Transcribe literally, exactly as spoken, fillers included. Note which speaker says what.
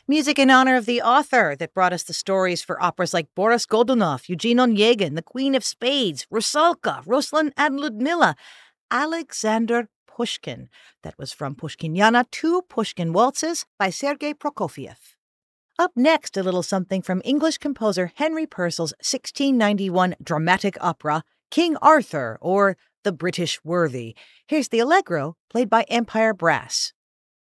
Speaker 1: Music in honor of the author that brought us the stories for operas like Boris Godunov, Eugene Onegin, The Queen of Spades, Rusalka, Ruslan and Ludmilla, Alexander Pushkin. That was from Pushkinyana to Pushkin Waltzes by Sergei Prokofiev. Up next, a little something from English composer Henry Purcell's sixteen ninety-one dramatic opera, King Arthur, or The British Worthy. Here's the Allegro, played by Empire Brass.